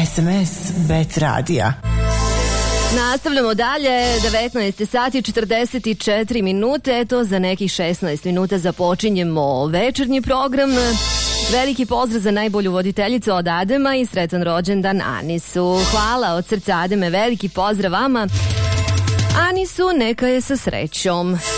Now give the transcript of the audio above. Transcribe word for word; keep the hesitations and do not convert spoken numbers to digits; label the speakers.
Speaker 1: S M S Bet radija.
Speaker 2: Nastavljamo dalje, devetnaest sati četrdeset četiri minute, eto za nekih šesnaest minuta započinjemo večernji program. Veliki pozdrav za najbolju voditeljicu od Adema i sretan rođendan Anisu. Hvala od srca Ademe, veliki pozdrav vama. Anisu, neka je sa srećom.